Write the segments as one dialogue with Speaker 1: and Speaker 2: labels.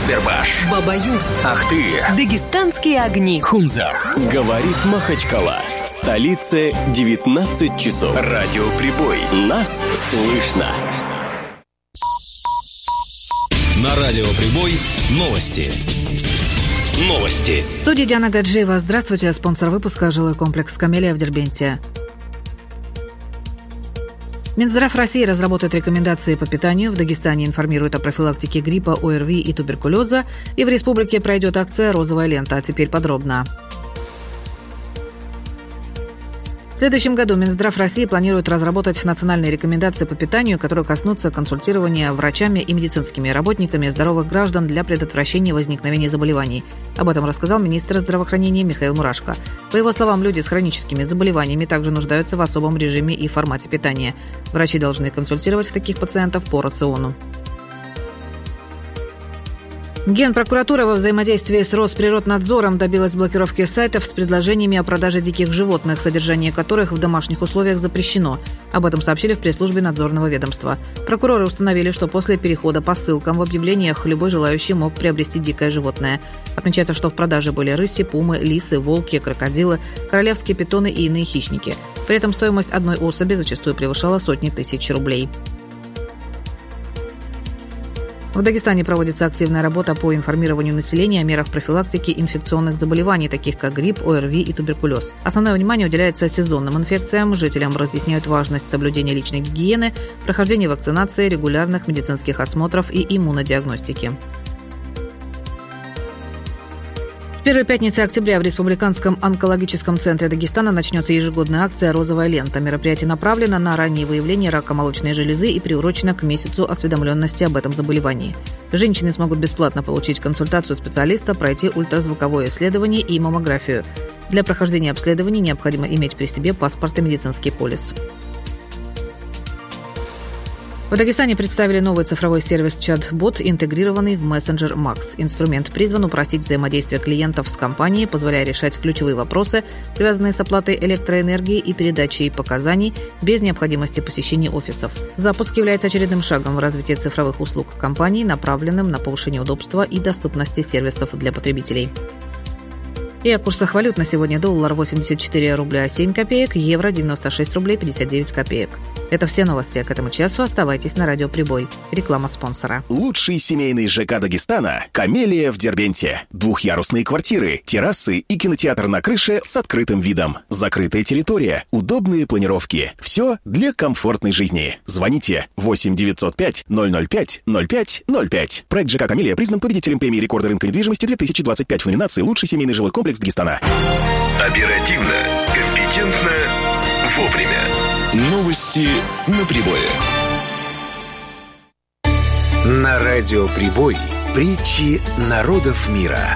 Speaker 1: Кузбербаш,
Speaker 2: Бабаюрт,
Speaker 1: Ахты,
Speaker 2: Дагестанские огни,
Speaker 1: Хунзах.
Speaker 3: Говорит Махачкала. В столице 19 часов.
Speaker 1: Радио Прибой.
Speaker 3: Нас слышно.
Speaker 1: На Радио Прибой новости.
Speaker 4: В студии Диана Гаджиева. Здравствуйте. Спонсор выпуска — жилой комплекс «Камелия» в Дербенте. Минздрав России разработает рекомендации по питанию. В Дагестане информируют о профилактике гриппа, ОРВИ и туберкулеза. И в республике пройдет акция «Розовая лента». А теперь подробно. В следующем году Минздрав России планирует разработать национальные рекомендации по питанию, которые коснутся консультирования врачами и медицинскими работниками здоровых граждан для предотвращения возникновения заболеваний. Об этом рассказал министр здравоохранения Михаил Мурашко. По его словам, люди с хроническими заболеваниями также нуждаются в особом режиме и формате питания. Врачи должны консультировать таких пациентов по рациону. Генпрокуратура во взаимодействии с Росприроднадзором добилась блокировки сайтов с предложениями о продаже диких животных, содержание которых в домашних условиях запрещено. Об этом сообщили в пресс-службе надзорного ведомства. Прокуроры установили, что после перехода по ссылкам в объявлениях любой желающий мог приобрести дикое животное. Отмечается, что в продаже были рыси, пумы, лисы, волки, крокодилы, королевские питоны и иные хищники. При этом стоимость одной особи зачастую превышала сотни тысяч рублей. В Дагестане проводится активная работа по информированию населения о мерах профилактики инфекционных заболеваний, таких как грипп, ОРВИ и туберкулез. Основное внимание уделяется сезонным инфекциям. Жителям разъясняют важность соблюдения личной гигиены, прохождения вакцинации, регулярных медицинских осмотров и иммунодиагностики. В первой пятнице октября в Республиканском онкологическом центре Дагестана начнется ежегодная акция «Розовая лента». Мероприятие направлено на раннее выявление рака молочной железы и приурочено к месяцу осведомленности об этом заболевании. Женщины смогут бесплатно получить консультацию специалиста, пройти ультразвуковое исследование и маммографию. Для прохождения обследований необходимо иметь при себе паспорт и медицинский полис. В Дагестане представили новый цифровой сервис «Чат-бот», интегрированный в мессенджер Max. Инструмент призван упростить взаимодействие клиентов с компанией, позволяя решать ключевые вопросы, связанные с оплатой электроэнергии и передачей показаний без необходимости посещения офисов. Запуск является очередным шагом в развитии цифровых услуг компании, направленным на повышение удобства и доступности сервисов для потребителей. И о курсах валют на сегодня: доллар 84 рубля 7 копеек, евро 96 рублей 59 копеек. Это все новости к этому часу. Оставайтесь на Радио Прибой. Реклама спонсора.
Speaker 3: Лучший семейный ЖК Дагестана – «Камелия» в Дербенте. Двухъярусные квартиры, террасы и кинотеатр на крыше с открытым видом. Закрытая территория, удобные планировки. Все для комфортной жизни. Звоните 8 905 005 05 05. Проект ЖК «Камелия» признан победителем премии рекорда рынка недвижимости 2025 в номинации «Лучший семейный жилой комплекс Дагестана».
Speaker 1: Оперативно, компетентно, вовремя. Новости на Прибое. На Радио Прибой притчи народов мира.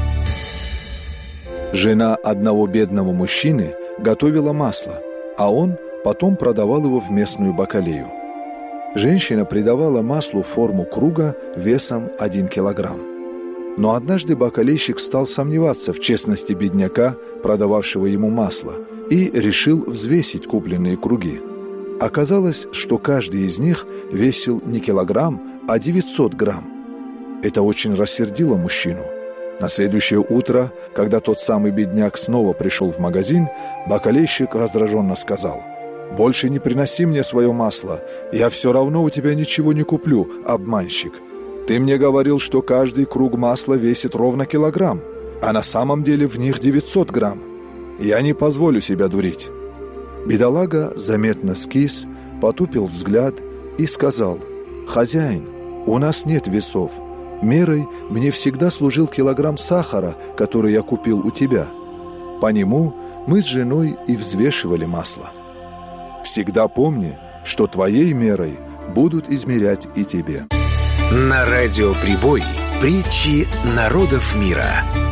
Speaker 5: Жена одного бедного мужчины готовила масло, а он потом продавал его в местную бакалею. Женщина придавала маслу форму круга весом 1 килограмм. Но однажды бакалейщик стал сомневаться в честности бедняка, продававшего ему масло, и решил взвесить купленные круги. Оказалось, что каждый из них весил не килограмм, а 900 грамм. Это очень рассердило мужчину. На следующее утро, когда тот самый бедняк снова пришел в магазин, бакалейщик раздраженно сказал: «Больше не приноси мне свое масло, я все равно у тебя ничего не куплю, обманщик. Ты мне говорил, что каждый круг масла весит ровно килограмм, а на самом деле в них 900 грамм. Я не позволю себя дурить». Бедолага заметно скис, потупил взгляд и сказал: «Хозяин, у нас нет весов. Мерой мне всегда служил килограмм сахара, который я купил у тебя. По нему мы с женой и взвешивали масло. Всегда помни, что твоей мерой будут измерять и тебе».
Speaker 1: На Радио Прибой притчи народов мира.